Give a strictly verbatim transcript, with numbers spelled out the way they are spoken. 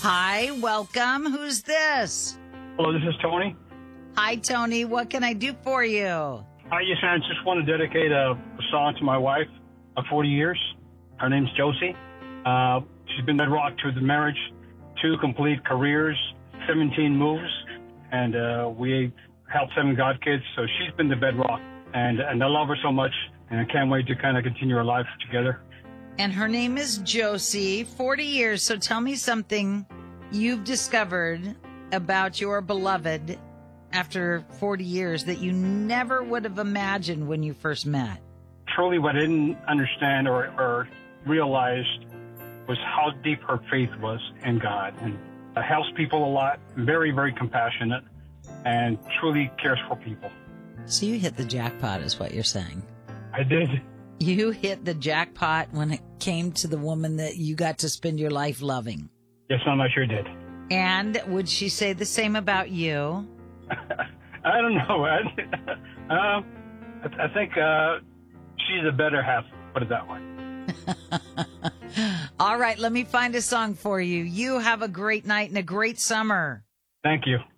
Hi, welcome. Who's this? Hello, this is Tony. Hi, Tony. What can I do for you? I yes, I just want to dedicate a, a song to my wife of forty years. Her name's Josie. Uh, she's been bedrock to the marriage, two complete careers, seventeen moves, and uh, we helped seven God kids. So she's been the bedrock, and and I love her so much, and I can't wait to kind of continue our life together. And her name is Josie, forty years. So tell me something you've discovered about your beloved after forty years that you never would have imagined when you first met. Truly, what I didn't understand or, or realized was how deep her faith was in God, and uh, helps people a lot, very, very compassionate, and truly cares for people. So you hit the jackpot is what you're saying. I did. You hit the jackpot when it came to the woman that you got to spend your life loving. Yes, ma'am, I sure did. And would she say the same about you? I don't know. I, uh, I, I think uh, she's a better half, put it that way. All right, let me find a song for you. You have a great night and a great summer. Thank you.